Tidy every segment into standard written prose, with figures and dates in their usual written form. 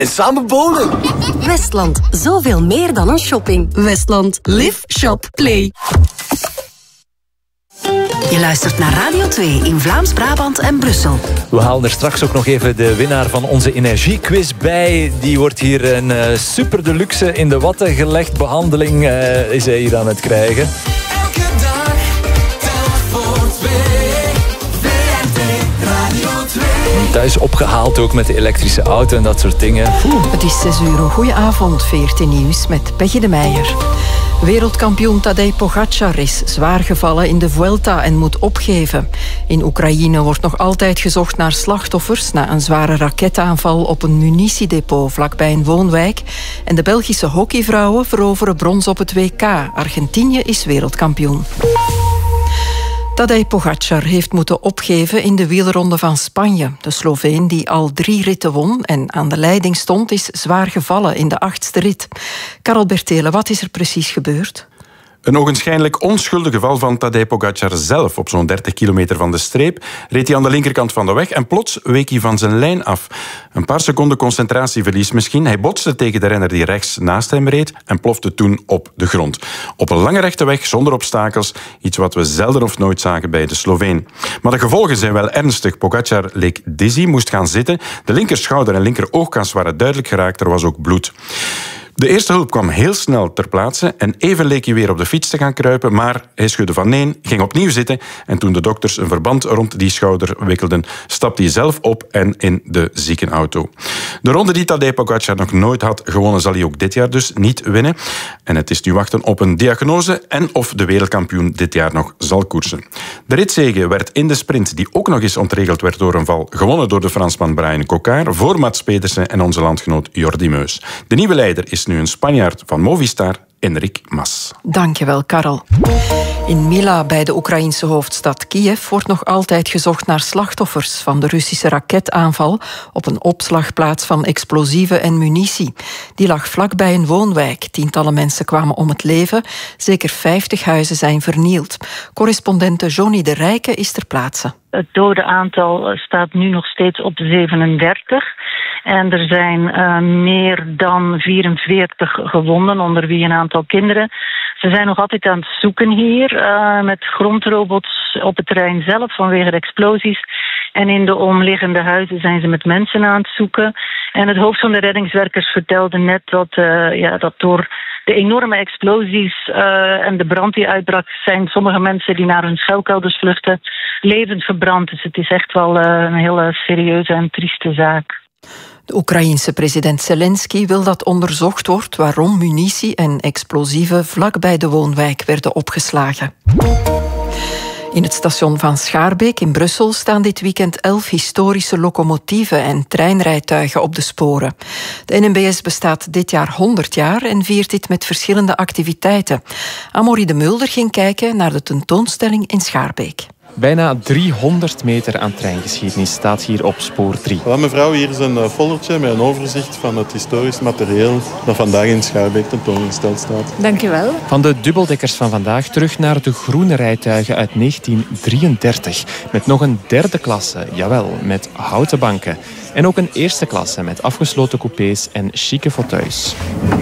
En samen bowlen. Westland, zoveel meer dan een shopping. Westland, live, shop, play. Je luistert naar Radio 2 in Vlaams-Brabant en Brussel. We halen er straks ook nog even de winnaar van onze energiequiz bij. Die wordt hier een super deluxe in de watten gelegd behandeling is hij hier aan het krijgen. Elke dag, telk voor 2. VRT Radio 2. Thuis opgehaald ook met de elektrische auto en dat soort dingen. Het is 6 uur. Goedenavond, VRT Nieuws met Peggy de Meijer. Wereldkampioen Tadej Pogačar is zwaar gevallen in de Vuelta en moet opgeven. In Oekraïne wordt nog altijd gezocht naar slachtoffers na een zware raketaanval op een munitiedepot vlakbij een woonwijk. En de Belgische hockeyvrouwen veroveren brons op het WK. Argentinië is wereldkampioen. Tadej Pogačar heeft moeten opgeven in de wielronde van Spanje. De Sloveen, die al 3 ritten won en aan de leiding stond, is zwaar gevallen in de 8e rit. Karel Bertelen, wat is er precies gebeurd? Een ogenschijnlijk onschuldig geval van Tadej Pogačar zelf. Op zo'n 30 kilometer van de streep reed hij aan de linkerkant van de weg en plots week hij van zijn lijn af. Een paar seconden concentratieverlies misschien. Hij botste tegen de renner die rechts naast hem reed en plofte toen op de grond. Op een lange rechte weg, zonder obstakels. Iets wat we zelden of nooit zagen bij de Sloveen. Maar de gevolgen zijn wel ernstig. Pogačar leek dizzy, moest gaan zitten. De linkerschouder en linkeroogkas waren duidelijk geraakt. Er was ook bloed. De eerste hulp kwam heel snel ter plaatse en even leek hij weer op de fiets te gaan kruipen, maar hij schudde van nee, ging opnieuw zitten en toen de dokters een verband rond die schouder wikkelden, stapte hij zelf op en in de ziekenauto. De ronde die Tadej Pogačar nog nooit had gewonnen, zal hij ook dit jaar dus niet winnen. En het is nu wachten op een diagnose en of de wereldkampioen dit jaar nog zal koersen. De ritzege werd in de sprint, die ook nog eens ontregeld werd door een val, gewonnen door de Fransman Brian Cocard voor Mats Pedersen en onze landgenoot Jordi Meus. De nieuwe leider is nu een Spanjaard van Movistar, Enric Mas. Dankjewel, Karel. In Mila, bij de Oekraïnse hoofdstad Kiev, wordt nog altijd gezocht naar slachtoffers van de Russische raketaanval op een opslagplaats van explosieven en munitie. Die lag vlakbij een woonwijk. Tientallen mensen kwamen om het leven. Zeker 50 huizen zijn vernield. Correspondente Johnny de Rijke is ter plaatse. Het dodenaantal staat nu nog steeds op 37. En er zijn meer dan 44 gewonden, onder wie een aantal kinderen. Ze zijn nog altijd aan het zoeken hier met grondrobots op het terrein zelf vanwege de explosies. En in de omliggende huizen zijn ze met mensen aan het zoeken. En het hoofd van de reddingswerkers vertelde net dat door de enorme explosies en de brand die uitbrak, zijn sommige mensen die naar hun schuilkelders vluchten levend verbrand. Dus het is echt wel een hele serieuze en trieste zaak. De Oekraïense president Zelensky wil dat onderzocht wordt waarom munitie en explosieven vlakbij de woonwijk werden opgeslagen. In het station van Schaarbeek in Brussel staan dit weekend 11 historische locomotieven en treinrijtuigen op de sporen. De NMBS bestaat dit jaar 100 jaar en viert dit met verschillende activiteiten. Amory de Mulder ging kijken naar de tentoonstelling in Schaarbeek. Bijna 300 meter aan treingeschiedenis staat hier op spoor 3. Voilà, mevrouw, hier is een foldertje met een overzicht van het historisch materieel dat vandaag in Schaarbeek tentoongesteld staat. Dank je wel. Van de dubbeldekkers van vandaag terug naar de groene rijtuigen uit 1933. Met nog een derde klasse, jawel, met houten banken. En ook een eerste klasse met afgesloten coupés en chique fauteuils.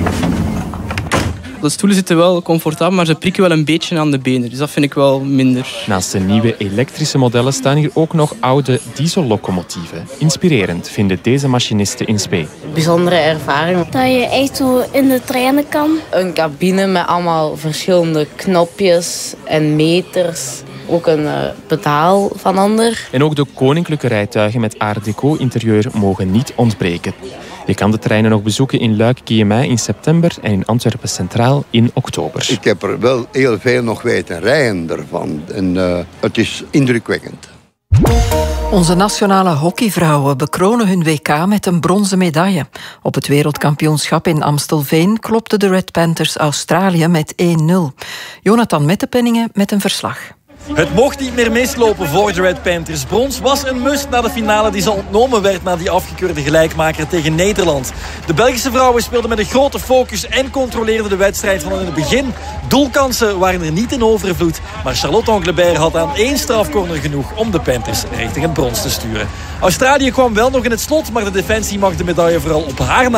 De stoelen zitten wel comfortabel, maar ze prikken wel een beetje aan de benen. Dus dat vind ik wel minder. Naast de nieuwe elektrische modellen staan hier ook nog oude diesellocomotieven. Inspirerend vinden deze machinisten in spe. Bijzondere ervaring. Dat je echt zo in de treinen kan. Een cabine met allemaal verschillende knopjes en meters. Ook een pedaal van ander. En ook de koninklijke rijtuigen met art deco interieur mogen niet ontbreken. Je kan de treinen nog bezoeken in Luik-Quémei in september en in Antwerpen Centraal in oktober. Ik heb er wel heel veel nog weten rijden ervan. En het is indrukwekkend. Onze nationale hockeyvrouwen bekronen hun WK met een bronzen medaille. Op het wereldkampioenschap in Amstelveen klopten de Red Panthers Australië met 1-0. Jonathan Mettepenningen met een verslag. Het mocht niet meer mislopen voor de Red Panthers. Brons was een must na de finale die ze ontnomen werd na die afgekeurde gelijkmaker tegen Nederland. De Belgische vrouwen speelden met een grote focus en controleerden de wedstrijd van in het begin. Doelkansen waren er niet in overvloed, maar Charlotte Anglebert had aan 1 strafcorner genoeg om de Panthers richting het brons te sturen. Australië kwam wel nog in het slot, maar de defensie mag de medaille vooral op haar